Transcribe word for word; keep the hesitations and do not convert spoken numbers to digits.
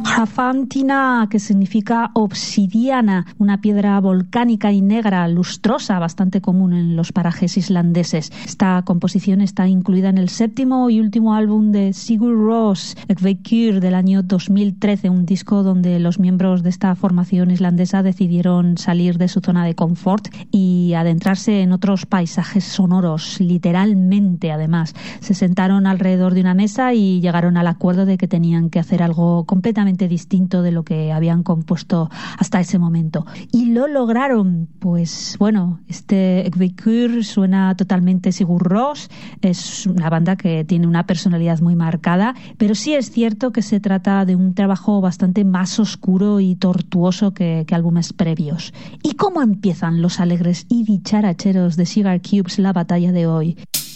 Hrafantina, que significa obsidiana, una piedra volcánica y negra, lustrosa, bastante común en los parajes islandeses. Esta composición está incluida en el séptimo y último álbum de Sigur Rós, Kveikir, del año dos mil trece, un disco donde los miembros de esta formación islandesa decidieron salir de su zona de confort y adentrarse en otros paisajes sonoros, literalmente además. Se sentaron alrededor de una mesa y llegaron al acuerdo de que tenían que hacer algo completamente distinto de lo que habían compuesto hasta ese momento. Y lo lograron. Pues bueno, este Kveikir suena totalmente Sigur Rós, es una banda que tiene una personalidad muy marcada, pero sí es cierto que se trata de un trabajo bastante más oscuro y tortuoso que, que álbumes previos. ¿Y cómo empiezan los alegres y dicharacheros de Cigar Cubes la batalla de hoy?